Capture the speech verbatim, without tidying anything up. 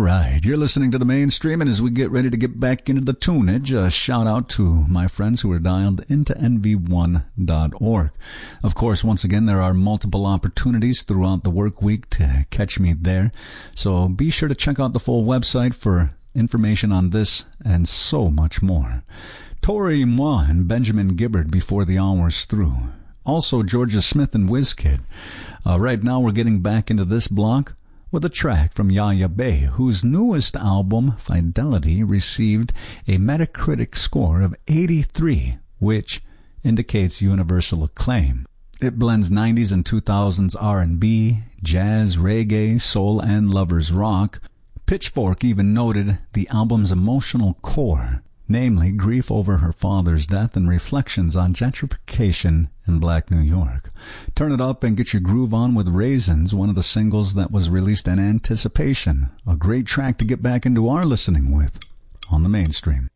right, you're listening to the Mainstream, and as we get ready to get back into the tunage, a shout out to my friends who are dialed into N V one dot org. Of course, once again, there are multiple opportunities throughout the work week to catch me there, so be sure to check out the full website for information on this and so much more. Tori Moi and Benjamin Gibbard before the hour's through. Also, Georgia Smith and WizKid. Uh, right now, we're getting back into this block with a track from Yaya Bey, whose newest album, Fidelity, received a Metacritic score of eighty-three, which indicates universal acclaim. It blends nineties and two thousands R and B, jazz, reggae, soul, and lovers rock. Pitchfork even noted the album's emotional core, namely grief over her father's death and reflections on gentrification in Black New York. Turn it up and get your groove on with Raisins, one of the singles that was released in anticipation. A great track to get back into our listening with on the Mainstream.